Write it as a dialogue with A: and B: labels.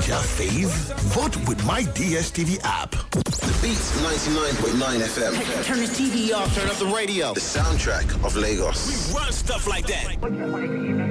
A: your fave? Vote with my DSTV app.
B: The Beats 99.9 FM.
C: Hey, turn the TV off.
B: Turn up the radio. The soundtrack of Lagos.
C: We run stuff like that.